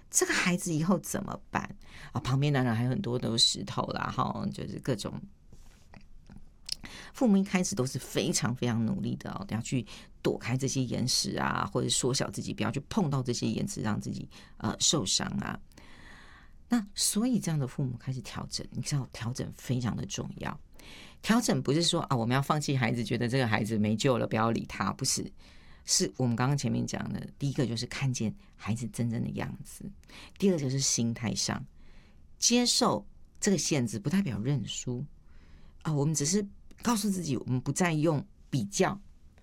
这个孩子以后怎么办啊？旁边当然还有很多都是石头啦，就是各种。父母一开始都是非常非常努力的要去躲开这些岩石啊，或者缩小自己，不要去碰到这些岩石，让自己受伤啊。那所以这样的父母开始调整，你知道调整非常的重要。调整不是说我们要放弃孩子，觉得这个孩子没救了，不要理他，不是。是我们刚刚前面讲的，第一个就是看见孩子真正的样子，第二个就是心态上接受这个限制，不代表认输我们只是告诉自己，我们不再用比较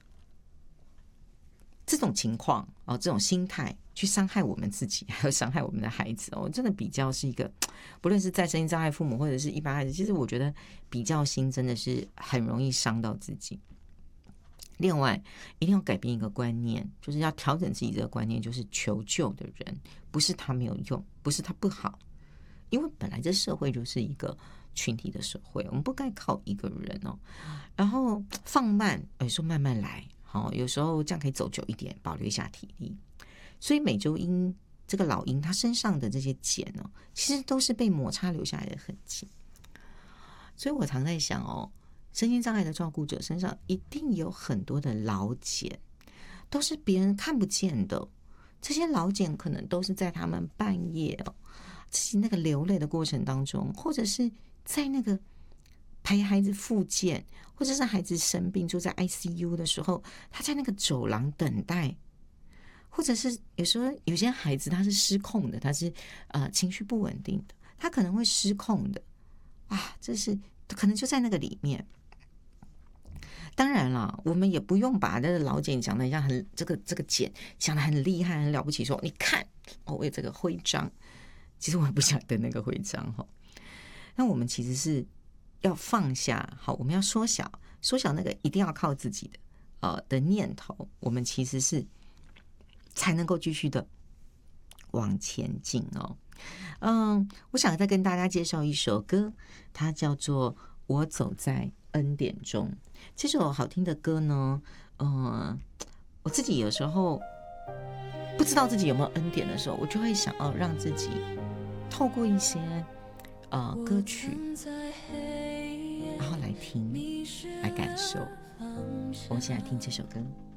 这种情况这种心态去伤害我们自己，还有伤害我们的孩子真的比较是一个，不论是在身心障碍父母或者是一般孩子，其实我觉得比较心真的是很容易伤到自己。另外一定要改变一个观念，就是要调整自己这个观念，就是求救的人不是他没有用，不是他不好，因为本来这社会就是一个群体的社会，我们不该靠一个人然后放慢，有时候慢慢来有时候这样可以走久一点，保留一下体力。所以美洲鹰这个老鹰，它身上的这些茧其实都是被摩擦留下来的痕迹。所以我常在想身心障碍的照顾者身上一定有很多的老茧，都是别人看不见的。这些老茧可能都是在他们半夜自己那个流泪的过程当中，或者是在那个陪孩子复健，或者是孩子生病住在 ICU 的时候，他在那个走廊等待，或者是有时候有些孩子他是失控的，他是情绪不稳定的，他可能会失控的这是可能就在那个里面。当然了，我们也不用把这个老茧讲的像很这个茧讲的很厉害很了不起，说你看我有这个徽章，其实我也不想登那个徽章那我们其实是要放下我们要缩小那个一定要靠自己的念头，我们其实是才能够继续的往前进我想再跟大家介绍一首歌，它叫做《我走在恩典中》。这首好听的歌呢我自己有时候不知道自己有没有恩典的时候，我就会想要让自己透过一些歌曲然后来听来感受。我们先来听这首歌。